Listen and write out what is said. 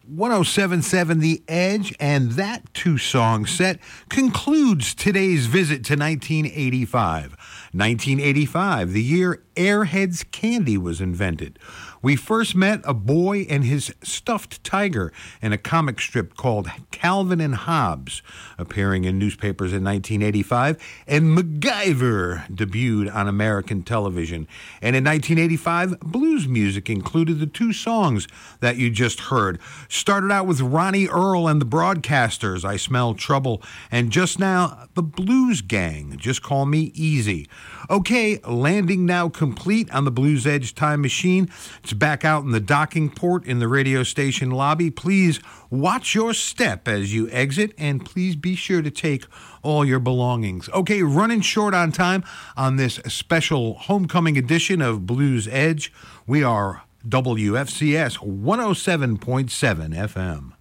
1077 The Edge, and that two-song set concludes today's visit to 1985. 1985, the year Airheads candy was invented. We first met a boy and his stuffed tiger in a comic strip called Calvin and Hobbes, appearing in newspapers in 1985, and MacGyver debuted on American television. And in 1985, blues music included the two songs that you just heard. Started out with Ronnie Earl and the Broadcasters, I Smell Trouble, and just now, the Blues Gang, Just Call Me Easy. Okay, landing now complete on the Blues Edge Time Machine. It's back out in the docking port in the radio station lobby. Please watch your step as you exit, and please be sure to take all your belongings. Okay, running short on time on this special homecoming edition of Blues Edge. We are WFCS 107.7 FM.